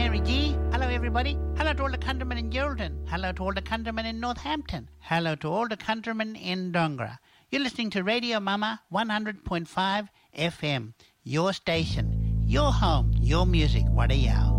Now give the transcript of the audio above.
Mary G. Hello, everybody. Hello to all the countrymen in Geraldton. Hello to all the countrymen in Northampton. Hello to all the countrymen in Dongra. You're listening to Radio Mama 100.5 FM. Your station, your home, your music. What a yow.